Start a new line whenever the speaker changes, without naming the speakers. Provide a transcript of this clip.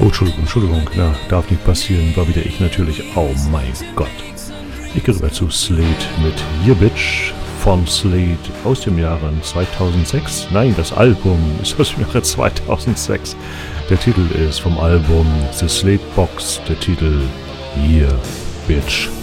Oh, Entschuldigung, na, darf nicht passieren, war wieder ich natürlich. Oh mein Gott. Ich gehe rüber zu Slade mit Yeah Bitch von Slade aus dem Jahre 2006. Nein, das Album ist aus dem Jahre 2006. Der Titel ist vom Album The Slade Box, der Titel Yeah Bitch.